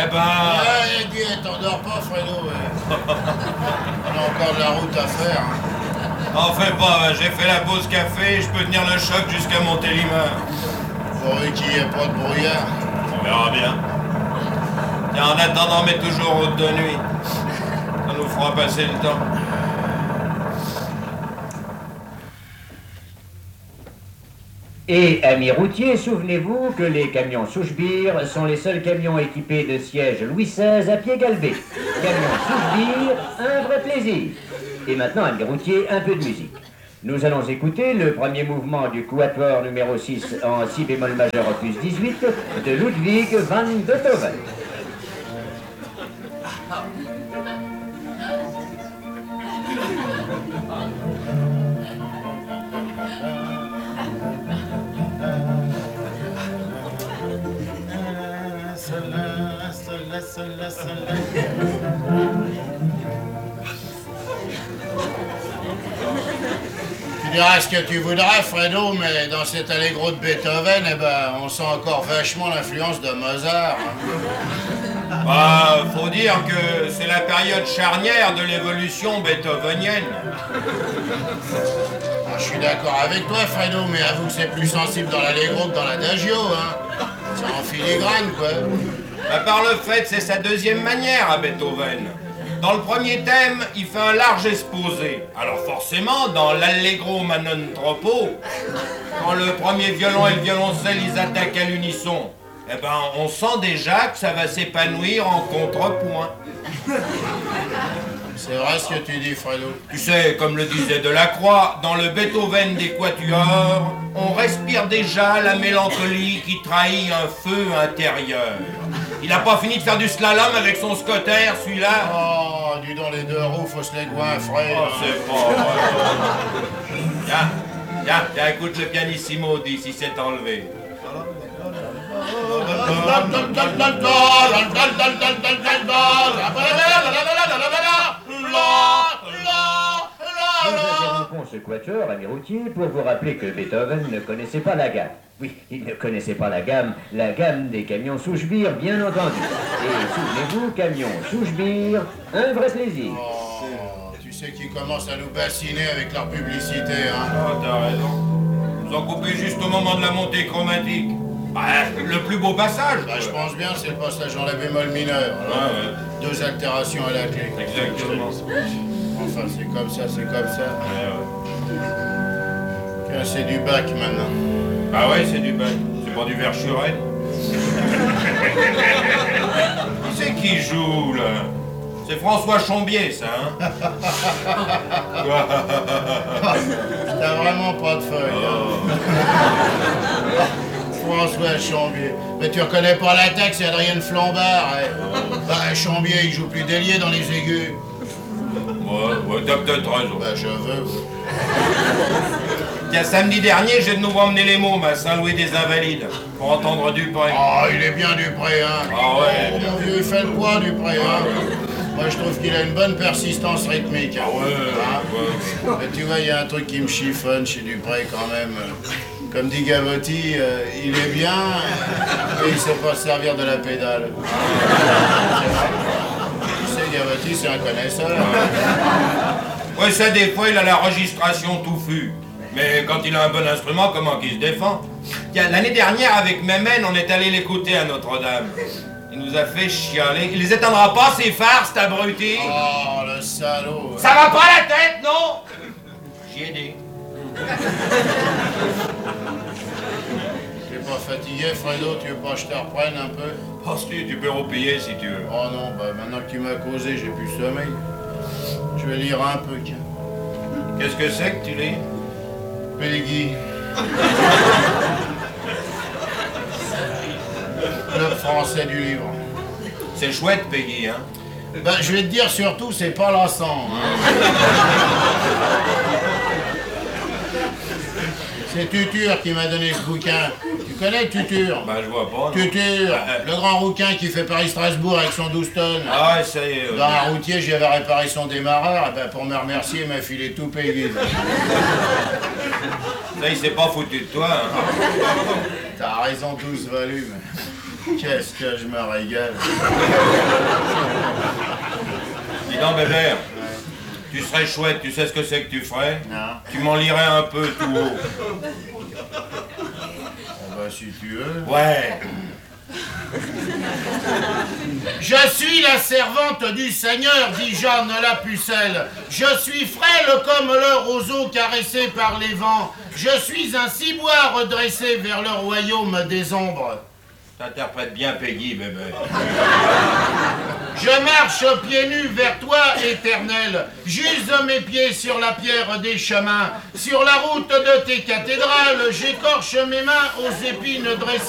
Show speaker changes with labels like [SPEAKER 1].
[SPEAKER 1] Eh ben...
[SPEAKER 2] Ouais, dis, t'endors pas, Fredo. On a encore de la route à faire.
[SPEAKER 1] T'en fais pas, j'ai fait la pause café, je peux tenir le choc jusqu'à Montélimar.
[SPEAKER 2] Pourvu qu'il n'y ait pas de brouillard.
[SPEAKER 1] On verra bien. Tiens, en attendant, mets toujours route de nuit. Ça nous fera passer le temps.
[SPEAKER 3] Et, amis routiers, souvenez-vous que les camions Souchebire sont les seuls camions équipés de sièges Louis XVI à pied galbé. Camions Souchebire, un vrai plaisir. Et maintenant, amis routiers, un peu de musique. Nous allons écouter le premier mouvement du quatuor numéro 6 en si bémol majeur opus 18 de Ludwig van Beethoven.
[SPEAKER 2] Tu diras ce que tu voudras, Fredo, mais dans cet allegro de Beethoven, eh ben, on sent encore vachement l'influence de Mozart.
[SPEAKER 1] Bah, faut dire que c'est la période charnière de l'évolution beethovenienne.
[SPEAKER 2] Ah, je suis d'accord avec toi, Fredo, mais avoue que c'est plus sensible dans l'allegro que dans l'adagio, hein. C'est en filigrane, quoi.
[SPEAKER 1] Bah, par le fait, c'est sa deuxième manière à Beethoven. Dans le premier thème, il fait un large exposé. Alors forcément, dans l'Allegro Manon Troppo, quand le premier violon et le violoncelle, ils attaquent à l'unisson, eh ben, on sent déjà que ça va s'épanouir en contrepoint.
[SPEAKER 2] C'est vrai ce que tu dis, Fredo.
[SPEAKER 1] Tu sais, comme le disait Delacroix, dans le Beethoven des quatuors, on respire déjà la mélancolie qui trahit un feu intérieur. Il n'a pas fini de faire du slalom avec son scotter, celui-là.
[SPEAKER 2] Oh, dis donc, les deux roues, faut se les goinfrer.
[SPEAKER 1] Oh, c'est pas vrai. Tiens, écoute le pianissimo, dit si c'est enlevé.
[SPEAKER 3] Nous interrompons ce quatuor, amis routiers, pour vous rappeler que Beethoven ne connaissait pas la gamme. Oui, il ne connaissait pas la gamme des camions Souchebire, bien entendu. Et souvenez-vous, camions Souchebire, un vrai plaisir.
[SPEAKER 2] Oh, tu sais qu'ils commencent à nous bassiner avec leur publicité, hein.
[SPEAKER 1] Oh, t'as raison. Ils nous ont coupé juste au moment de la montée chromatique. Bah, le plus beau passage.
[SPEAKER 2] Bah, je pense bien, c'est le passage en la bémol mineur. Alors,
[SPEAKER 1] Ouais.
[SPEAKER 2] 2 altérations à la clé.
[SPEAKER 1] Exactement.
[SPEAKER 2] Enfin, c'est comme ça, c'est comme ça.
[SPEAKER 1] Ouais.
[SPEAKER 2] Tiens, c'est du bac maintenant.
[SPEAKER 1] Bah ouais, c'est du bac. C'est pas du Verschuren. Qui c'est qui joue, là? C'est François Chombier, ça, hein?
[SPEAKER 2] T'as vraiment pas de feuille, hein. François Chambier. Mais tu reconnais pas la tête, c'est Adrienne Flambard. Hein. Bah, Chambier, il joue plus délié dans les aigus.
[SPEAKER 1] Ouais, t'as peut-être raison.
[SPEAKER 2] Bah, je veux.
[SPEAKER 1] Tiens, samedi dernier, j'ai de nouveau emmené les mômes à Saint-Louis des Invalides pour entendre Dupré.
[SPEAKER 2] Oh, il est bien Dupré, hein.
[SPEAKER 1] Ah ouais,
[SPEAKER 2] Oh,
[SPEAKER 1] bien.
[SPEAKER 2] mon vieux, il fait le poids, Dupré, hein. Moi, je trouve qu'il a une bonne persistance rythmique. Hein.
[SPEAKER 1] Ouais.
[SPEAKER 2] Mais tu vois, il y a un truc qui me chiffonne chez Dupré, quand même. Comme dit Gavotti, il est bien, et il sait pas se servir de la pédale. C'est vrai. Tu sais, Gavotti, c'est un connaisseur. Hein.
[SPEAKER 1] Ouais, ça, des fois, il a la registration touffue. Mais quand il a un bon instrument, comment qu'il se défend? Tiens, l'année dernière, avec Mémène, on est allé l'écouter à Notre-Dame. Il nous a fait chialer. Il les éteindra pas, ces phares, cet abruti.
[SPEAKER 2] Oh, le salaud.
[SPEAKER 1] Ça va pas la tête, non? J'y ai dit.
[SPEAKER 2] T'es pas fatigué, Fredo? Tu veux pas que je te reprenne un peu?
[SPEAKER 1] Oh, si, tu peux repayer si tu veux.
[SPEAKER 2] Oh non, bah maintenant que tu m'as causé, j'ai plus sommeil. Je vais lire un peu, tiens.
[SPEAKER 1] Qu'est-ce que c'est que tu lis?
[SPEAKER 2] Peggy. Club français du livre.
[SPEAKER 1] C'est chouette, Peggy, hein?
[SPEAKER 2] Ben, je vais te dire surtout, c'est pas lassant. Hein. C'est Tutur qui m'a donné ce bouquin. Tu connais Tutur?
[SPEAKER 1] Bah, je vois pas. non.
[SPEAKER 2] Tutur, le grand rouquin qui fait Paris-Strasbourg avec son 12 tonnes.
[SPEAKER 1] Ah ouais, ça y est.
[SPEAKER 2] Dans un routier, j'y avais réparé son démarreur, et ben, pour me remercier, il m'a filé tout Peggy.
[SPEAKER 1] Ça, il s'est pas foutu de toi, hein?
[SPEAKER 2] T'as raison, 12 volumes. Qu'est-ce que je me régale.
[SPEAKER 1] Dis donc, Bébert, tu serais chouette, tu sais ce que c'est que tu ferais?
[SPEAKER 2] Non.
[SPEAKER 1] Tu m'en lirais un peu tout haut.
[SPEAKER 2] Oh bah si tu veux.
[SPEAKER 1] Ouais.
[SPEAKER 2] Je suis la servante du Seigneur, dit Jeanne la pucelle. Je suis frêle comme le roseau caressé par les vents. Je suis un ciboire redressé vers le royaume des ombres.
[SPEAKER 1] T'interprètes bien Peggy, bébé.
[SPEAKER 2] Je marche pieds nus vers toi, éternel. J'use mes pieds sur la pierre des chemins. Sur la route de tes cathédrales, j'écorche mes mains aux épines dressées.